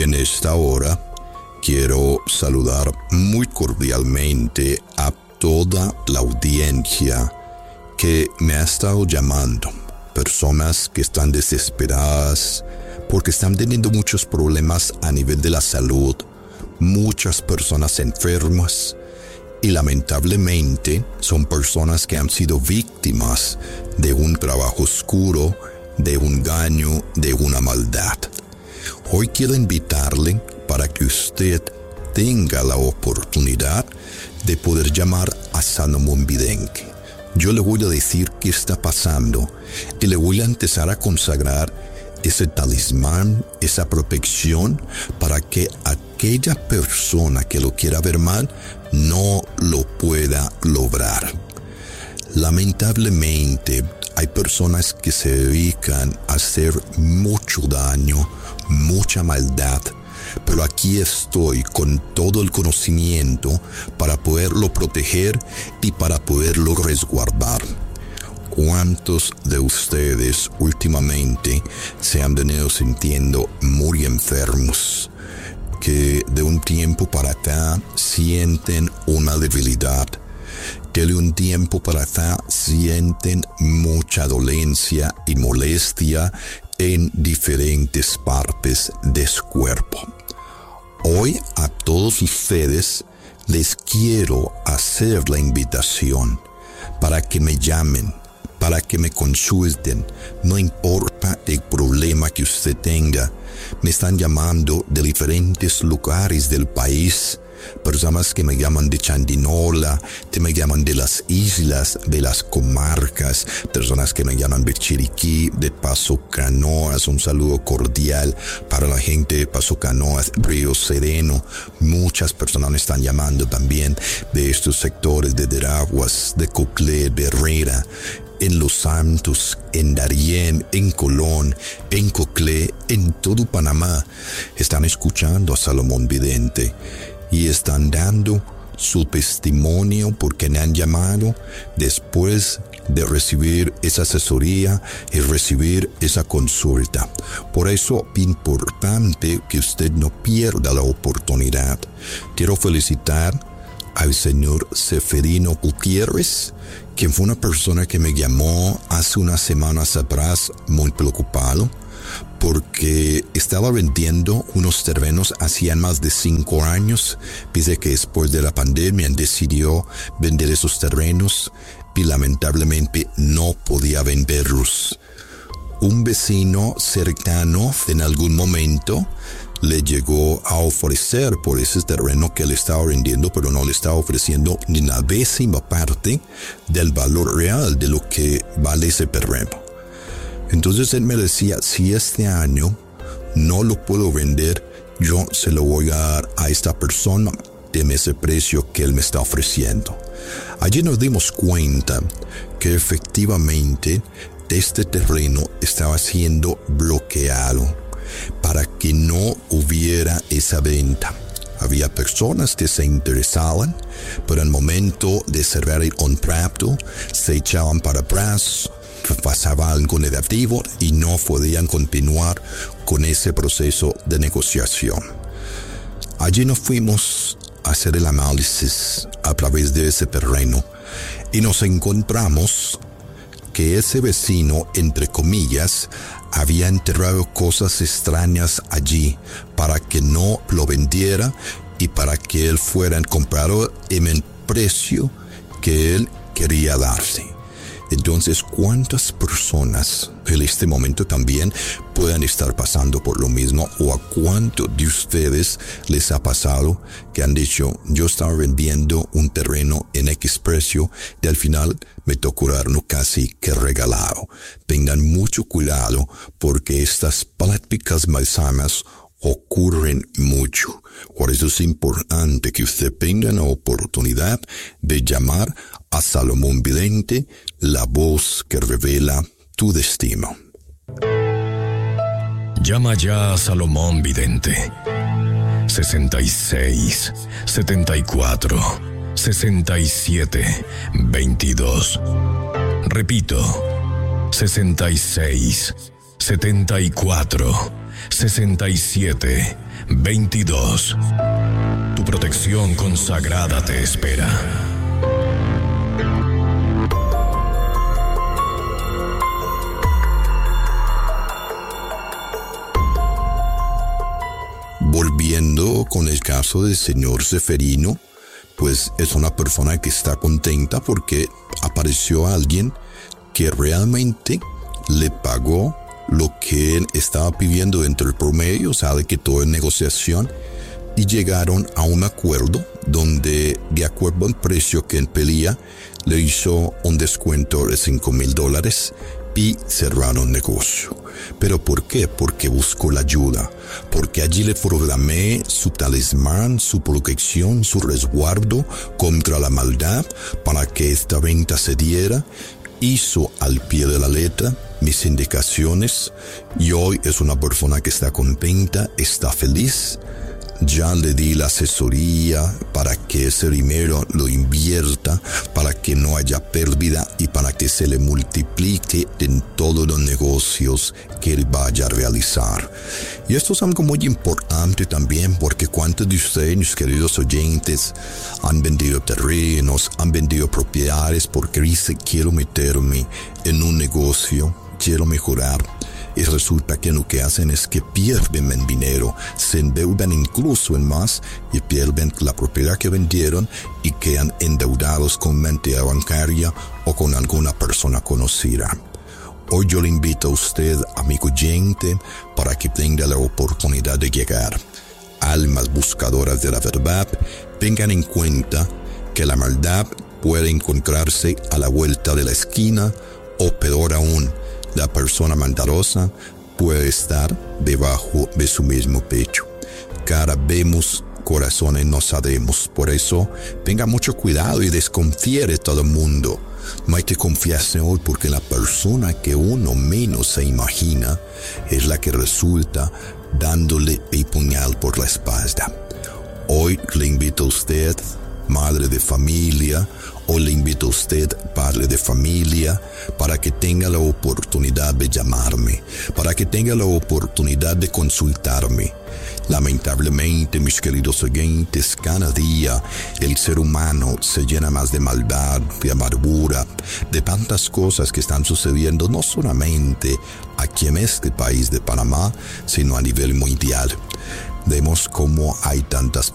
Y en esta hora quiero saludar muy cordialmente a toda la audiencia que me ha estado llamando. Personas que están desesperadas porque están teniendo muchos problemas a nivel de la salud. Muchas personas enfermas. Y lamentablemente son personas que han sido víctimas de un trabajo oscuro, de un engaño, de una maldad. Hoy quiero invitarle para que usted tenga la oportunidad de poder llamar a Salomón Vidente. Yo le voy a decir qué está pasando y le voy a empezar a consagrar ese talismán, esa protección para que aquella persona que lo quiera ver mal no lo pueda lograr. Lamentablemente hay personas que se dedican a hacer mucho daño, mucha maldad, pero aquí estoy con todo el conocimiento para poderlo proteger y para poderlo resguardar. ¿Cuántos de ustedes últimamente se han venido sintiendo muy enfermos? Que de un tiempo para acá sienten una debilidad, que de un tiempo para acá sienten mucha dolencia y molestia en diferentes partes de su cuerpo. Hoy a todos ustedes les quiero hacer la invitación para que me llamen, para que me consulten. No importa el problema que usted tenga. Me están llamando de diferentes lugares del país. Personas que me llaman de Chandinola, que me llaman de las islas, de las comarcas, personas que me llaman de Chiriquí, de Paso Canoas. Un saludo cordial para la gente de Paso Canoas, Río Sereno. Muchas personas me están llamando también de estos sectores de Veraguas, de Coclé, de Herrera, en Los Santos, en Darién, en Colón, en Coclé, en todo Panamá. Están escuchando a Salomón Vidente y están dando su testimonio porque me han llamado después de recibir esa asesoría y recibir esa consulta. Por eso es importante que usted no pierda la oportunidad. Quiero felicitar al señor Seferino Gutiérrez, quien fue una persona que me llamó hace unas semanas atrás muy preocupado porque estaba vendiendo unos terrenos hacían más de 5 años. Dice que después de la pandemia decidió vender esos terrenos y lamentablemente no podía venderlos. Un vecino cercano en algún momento le llegó a ofrecer por ese terreno que le estaba vendiendo, pero no le estaba ofreciendo ni la 10ª parte del valor real de lo que vale ese terreno. Entonces él me decía, si este año no lo puedo vender, yo se lo voy a dar a esta persona de ese precio que él me está ofreciendo. Allí nos dimos cuenta que efectivamente este terreno estaba siendo bloqueado para que no hubiera esa venta. Había personas que se interesaban, pero al momento de cerrar el contrato se echaban para atrás, pasaba algo negativo y no podían continuar con ese proceso de negociación. Allí nos fuimos a hacer el análisis a través de ese terreno y nos encontramos que ese vecino, entre comillas, había enterrado cosas extrañas allí para que no lo vendiera y para que él fuera el comprador en el precio que él quería darse. Entonces, ¿cuántas personas en este momento también puedan estar pasando por lo mismo? ¿O a cuántos de ustedes les ha pasado que han dicho, yo estaba vendiendo un terreno en X precio y al final me tocó darlo casi que regalado? Tengan mucho cuidado porque estas prácticas malsanas ocurren mucho. Por eso es importante que usted tenga la oportunidad de llamar a Salomón Vidente, la voz que revela tu destino. Llama ya a Salomón Vidente. 66 74 67 22. Repito, 66 74 67 22. Tu protección consagrada te espera. Volviendo con el caso del señor Seferino, pues es una persona que está contenta porque apareció alguien que realmente le pagó lo que él estaba pidiendo dentro del promedio, sabe que todo es negociación, y llegaron a un acuerdo donde, de acuerdo al precio que él pedía, le hizo un descuento de $5,000 y cerraron negocio. ¿Pero por qué? Porque buscó la ayuda, porque allí le proclamé su talismán, su protección, su resguardo contra la maldad para que esta venta se diera. Hizo al pie de la letra mis indicaciones y hoy es una persona que está contenta, está feliz. Ya le di la asesoría para que ese dinero lo invierta, para que no haya pérdida y para que se le multiplique en todos los negocios que él vaya a realizar. Y esto es algo muy importante también, porque cuántos de ustedes, mis queridos oyentes, han vendido terrenos, han vendido propiedades porque dicen: quiero meterme en un negocio, quiero mejorar. Y resulta que lo que hacen es que pierden el dinero, se endeudan incluso en más y pierden la propiedad que vendieron y quedan endeudados con una entidad bancaria o con alguna persona conocida. Hoy yo le invito a usted, amigo oyente, para que tenga la oportunidad de llegar. Almas buscadoras de la verdad, tengan en cuenta que la maldad puede encontrarse a la vuelta de la esquina, o peor aún, la persona maldadosa puede estar debajo de su mismo pecho. Cara vemos, corazones no sabemos. Por eso, tenga mucho cuidado y desconfíe de todo el mundo. No hay que confiarse hoy, porque la persona que uno menos se imagina es la que resulta dándole el puñal por la espalda. Hoy le invito a usted, madre de familia, o le invito a usted, padre de familia, para que tenga la oportunidad de llamarme, para que tenga la oportunidad de consultarme. Lamentablemente, mis queridos oyentes, cada día el ser humano se llena más de maldad, de amargura, de tantas cosas que están sucediendo no solamente aquí en este país de Panamá, sino a nivel mundial. Vemos cómo hay tantas